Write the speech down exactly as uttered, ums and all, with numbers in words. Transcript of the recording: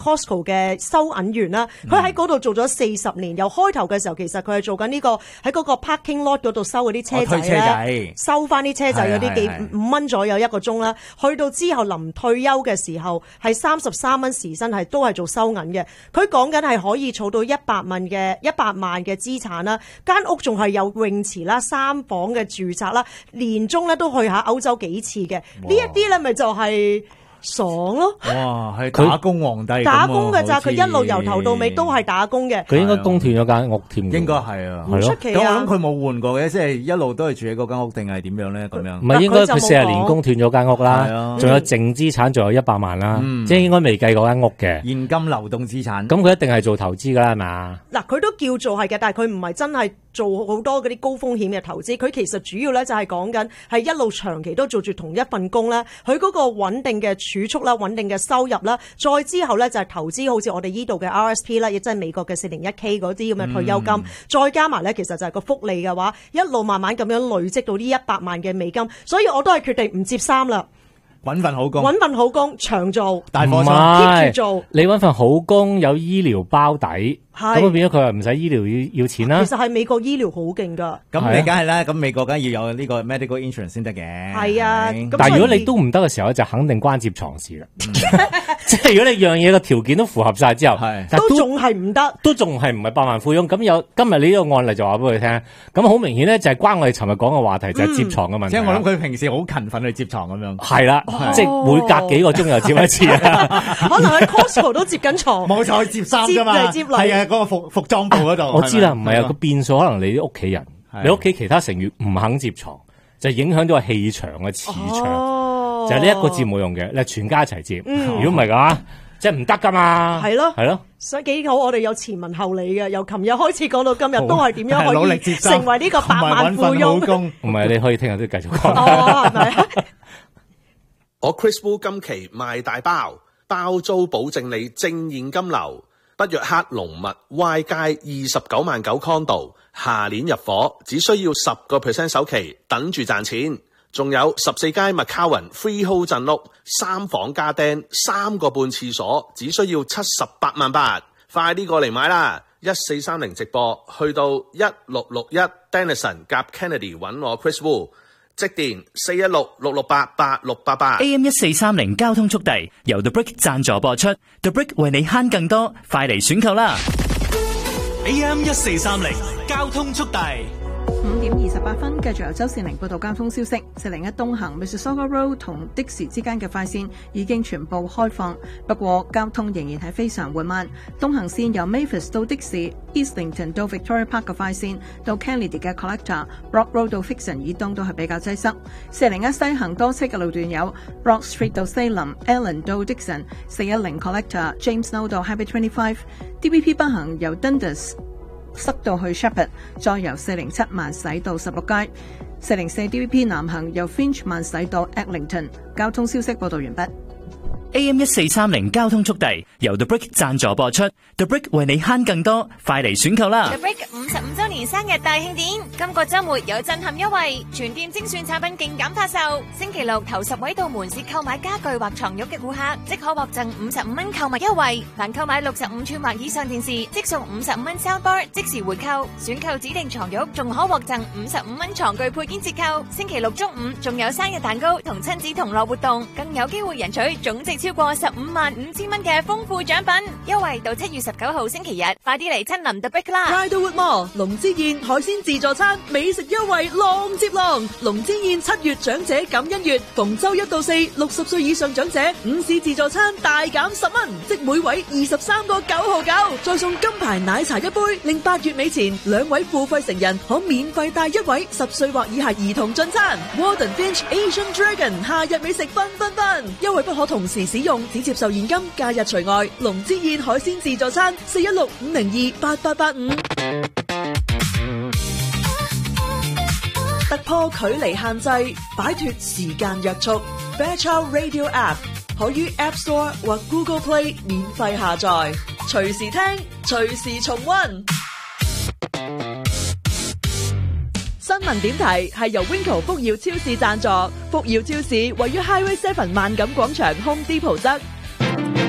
Costco 嘅收銀員啦，佢喺嗰度做咗四十年，由開頭嘅時候其實佢係做緊呢個喺嗰個 parking lot 嗰度收嗰啲車仔咧，收翻啲車仔嗰啲幾五蚊左右一個鐘啦，去到之後臨退休嘅時候係三十三蚊時薪，係都係做收銀嘅。佢講緊係可以儲到一百萬嘅一百萬嘅資產啦，間屋仲係有泳池啦、三房嘅住宅啦，年中咧都去下歐洲幾次嘅。呢一啲咧咪就係爽咯！ 哇，係打工皇帝， 打工嘅咋，佢一路由頭到尾都係打工嘅。 佢應該供斷咗間屋添， 應該係啊， 唔出奇啊！ 咁我諗佢冇換過嘅，即係一路都係住喺嗰間屋，定係點樣咧？咁樣唔係應該佢四十年供斷咗間屋啦，仲有淨資產仲有一百萬啦，即係應該未計嗰間屋嘅現金流動資產。 咁佢一定係做投資㗎啦，係嘛？ 嗱，佢都叫做係嘅，但係佢唔係真係做好多嗰啲高風險嘅投資。佢其實主要咧就係講緊係一路長期都做住同一份工啦，佢嗰個穩定嘅儲蓄啦，穩定嘅收入啦，再之後咧就係投資，好似我哋依度嘅 R S P 啦，亦即係美國嘅四零一 K 嗰啲咁嘅退休金，嗯、再加埋咧其實就係個福利嘅話，一路慢慢咁樣累積到呢一百萬嘅美金，所以我都係決定唔接三啦。 搵份好工， 搵份好工，長做， 大貨倉 keep 住做。 你搵份好工，有醫療包底。咁變咗佢話唔使醫療要要錢啦。 其實係美國醫療好勁噶。 咁你梗係啦，咁美國梗係要有呢個 medical insurance 先得嘅。 係啊， 但係如果你都唔得嘅時候咧，就肯定關接床事啦。即係如果你樣嘢個條件都符合晒之後， 都仲係唔得， 都仲係唔係百萬富翁。咁有今日你呢個案例就話俾佢聽，咁好明顯咧就係關我哋尋日講嘅話題，就係接床嘅問題。 即係我諗佢平時好勤奮去接床咁樣。 係啦，即係每隔幾個鐘又接一次啦。 可能喺 Costco 都接緊床， 冇錯，接衫啫嘛。 接嚟接嚟。 係啊，嗰個服服裝部嗰度。 我知啦，唔係啊，個變數可能你啲屋企人，你屋企其他成員唔肯接床，就影響到個氣場嘅磁場，就係呢一個節目用嘅，你全家一齊接。如果唔係嘅話，即係唔得噶嘛。 係咯， 係咯。 所以幾好，我哋有前文後理嘅，由琴日開始講到今日，都係點樣可以成為呢個百萬富翁。 唔係，你可以聽日都繼續講。 哦，係咪？ 我 Chris Wu 今期賣大包，包租保證你正現金流。北約克龍密 Y 街二十九萬九 condo， 下年入伙，只需要十個 percent 首期，等住賺錢。仲有十四街 McCowan Freehold 鎮屋，三房加釘，三個半廁所，只需要七十八萬八。快啲過嚟買啦！一四三零直播，去到一六六一 Denison 夾 Kennedy 揾我 Chris Wu。即電四一六六六八八六八八 A M 一四三零交通速遞由 The Brick 贊助播出 ，The Brick 為你慳更多，快嚟選購啦 ！A M 一四三零交通速遞。 五點二十八分，繼續由周善玲報道交通消息。四零一東行 Mississauga Road 同的士之間嘅快線已經全部開放，不過交通仍然係非常緩慢。東行線由 Mavis 到的士 Islington 到 Victoria Park 嘅快線，到 Kennedy 嘅 Collector、Brock Road 到 Fixon 以東都係比較擠塞。四零一西行多車嘅路段有 Brock Street 到 Salem、Allen 到 Dixon、四一零 Collector、James Snow 到 Highway twenty-five。D B P 北行由 Dundas塞到去 Shepherd， 再由四零七慢駛到十六街。四零四 D B P 南行由 Finch 慢駛到 Eglinton。交通消息報道完畢。 A M 一四三零交通速遞由 The Brick 贊助播出 ，The Brick 為你慳更多，快嚟選購啦 ！The Brick 五十五周年生日大慶典，今個周末有震撼優惠，全店精選產品勁減發售。星期六頭十位到門市購買家具或床褥嘅顧客，即可獲贈五十五蚊購物優惠。凡購買六十五寸或以上電視，即送五十五蚊 soundbar 即時回購。選購指定床褥，仲可獲贈五十五蚊床具配件折扣。星期六中午仲有生日蛋糕同親子同樂活動，更有機會贏取總值超過十五萬五千蚊嘅豐富獎品，優惠到七月十九號星期日，快啲嚟親臨 The Brick 啦 ！Riderwood Mall 龍之宴海鮮自助餐美食優惠浪接浪，龍之宴七月長者感恩月，逢周一到四六十歲以上長者午市自助餐大減十蚊，即每位二十三個九毫九，再送金牌奶茶一杯，令八月尾前兩位付費成人可免費帶一位十歲或以下兒童進餐。Warden Finch Asian Dragon 夏日美食分分分，優惠不可同時使用。只接受現金，假日除外。龍之宴海鮮自助餐四一六五零二八八八五。突破距離限制，擺脫時間約束。Fairchild Radio App 可於 App Store 或 Google Play 免費下載，隨時聽，隨時重溫。新聞點題係由 Winco 福耀超市贊助，福耀超市位於 Highway Seven 萬錦廣場 Home Depot 側。